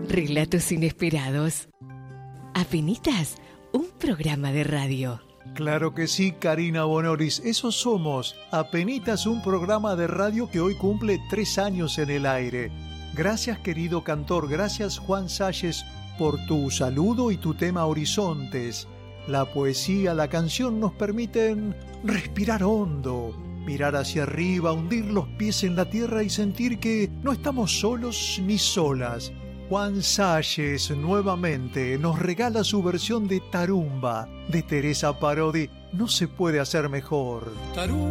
Relatos inesperados. Apenitas, un programa de radio. Claro que sí, Karina Bonoris, eso somos. Apenitas, un programa de radio que hoy cumple 3 años en el aire. Gracias, querido cantor, gracias, Juan Salles, por tu saludo y tu tema Horizontes. La poesía, la canción nos permiten respirar hondo, mirar hacia arriba, hundir los pies en la tierra y sentir que no estamos solos ni solas. Juan Salles nuevamente nos regala su versión de Tarumba de Teresa Parodi. No se puede hacer mejor.